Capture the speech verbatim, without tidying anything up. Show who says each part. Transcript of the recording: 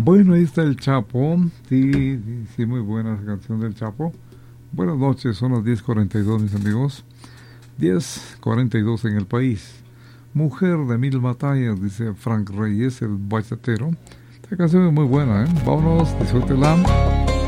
Speaker 1: Bueno, ahí está el Chapo. Sí, sí, sí, muy buena esa canción del Chapo. Buenas noches, son las diez cuarenta y dos, mis amigos. diez cuarenta y dos en el país. Mujer de mil batallas, dice Frank Reyes, el bachatero. Esta canción es muy buena, ¿eh? Vámonos, disfrútela.